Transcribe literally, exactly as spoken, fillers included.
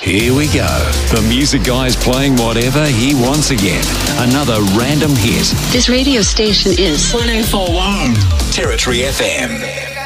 Here we go. The music guy's playing whatever he wants again. Another random hit. This radio station is one oh four point one Territory F M.